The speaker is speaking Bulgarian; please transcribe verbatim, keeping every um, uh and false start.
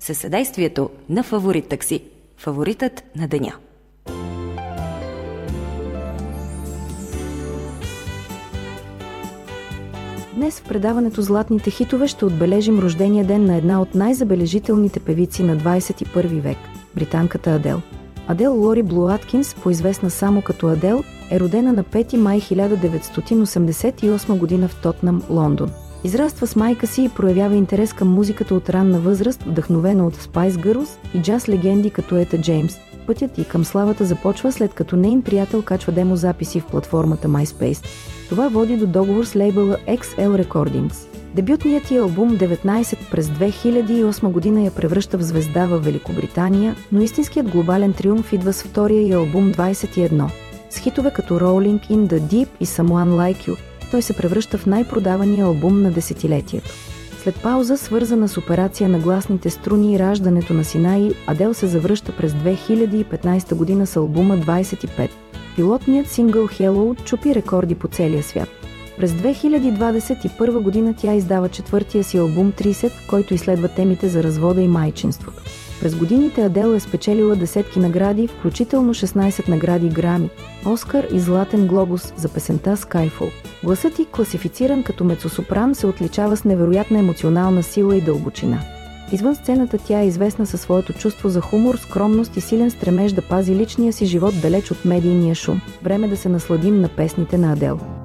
със съдействието на Фаворит такси. Фаворитът на деня. Днес в предаването Златните хитове ще отбележим рождения ден на една от най-забележителните певици на двадесет и първи век – британката Адел. Адел Лори Блу Аткинс, поизвестна само като Адел, е родена на пети май хиляда деветстотин осемдесет и осма година в Тотнам, Лондон. Израства с майка си и проявява интерес към музиката от ранна възраст, вдъхновена от Spice Girls и джаз легенди като Ета Джеймс. Пътят и към славата започва след като неин приятел качва демозаписи в платформата MySpace. Това води до договор с лейбъла Екс Ел Recordings. Дебютният ѝ албум деветнадесет през две хиляди и осма година я превръща в звезда във Великобритания, но истинският глобален триумф идва с втория ѝ албум двадесет и едно. С хитове като Rolling in the Deep и Someone Like You, той се превръща в най-продавания албум на десетилетието. След пауза, свързана с операция на гласните струни и раждането на сина ѝ, Адел се завръща през две хиляди и петнадесета година с албума двадесет и пет. Пилотният сингъл Hello чупи рекорди по целия свят. През две хиляди двадесет и първа година тя издава четвъртия си албум тридесет, който изследва темите за развода и майчинството. През годините Адел е спечелила десетки награди, включително шестнадесет награди Грами, Оскар и Златен глобус за песента Skyfall. Гласът ѝ, класифициран като мецосопран, се отличава с невероятна емоционална сила и дълбочина. Извън сцената тя е известна със своето чувство за хумор, скромност и силен стремеж да пази личния си живот далеч от медийния шум. Време да се насладим на песните на Адел.